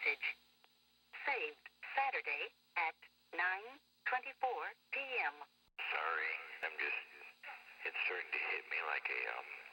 message. Saved Saturday at 9:24 p.m. Sorry, it's starting to hit me like a